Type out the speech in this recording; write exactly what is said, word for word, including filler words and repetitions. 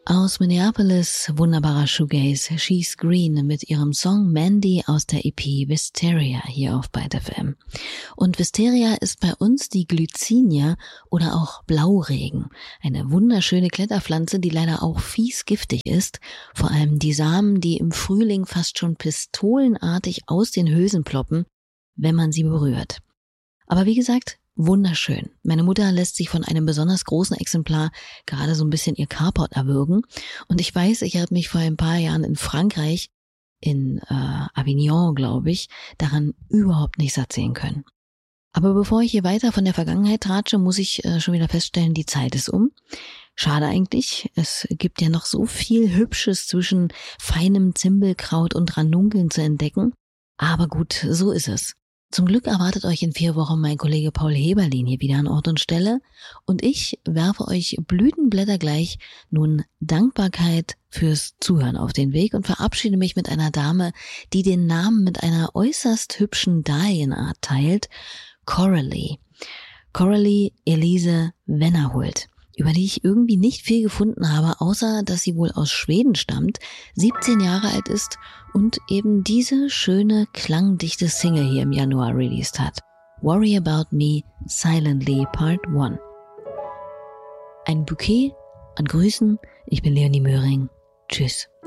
Aus Minneapolis, wunderbarer Shoegaze, She's Green mit ihrem Song Mandy aus der E P Wisteria hier auf Byte F M. Und Wisteria ist bei uns die Glycinia oder auch Blauregen. Eine wunderschöne Kletterpflanze, die leider auch fies giftig ist. Vor allem die Samen, die im Frühling fast schon pistolenartig aus den Hülsen ploppen, wenn man sie berührt. Aber wie gesagt, wunderschön. Meine Mutter lässt sich von einem besonders großen Exemplar gerade so ein bisschen ihr Carport erwürgen. Und ich weiß, ich habe mich vor ein paar Jahren in Frankreich, in äh, Avignon, glaube ich, daran überhaupt nicht satt sehen können. Aber bevor ich hier weiter von der Vergangenheit tratsche, muss ich äh, schon wieder feststellen, die Zeit ist um. Schade eigentlich, es gibt ja noch so viel Hübsches zwischen feinem Zimbelkraut und Ranunkeln zu entdecken. Aber gut, so ist es. Zum Glück erwartet euch in vier Wochen mein Kollege Paul Heberlin hier wieder an Ort und Stelle und ich werfe euch blütenblättergleich nun Dankbarkeit fürs Zuhören auf den Weg und verabschiede mich mit einer Dame, die den Namen mit einer äußerst hübschen Dahlienart teilt, Coralie. Coralie Elise Wennerhult, über die ich irgendwie nicht viel gefunden habe, außer dass sie wohl aus Schweden stammt, siebzehn Jahre alt ist und eben diese schöne, klangdichte Single hier im Januar released hat. Worry About Me Silently Part eins. Ein Bouquet an Grüßen, ich bin Leonie Möhring. Tschüss.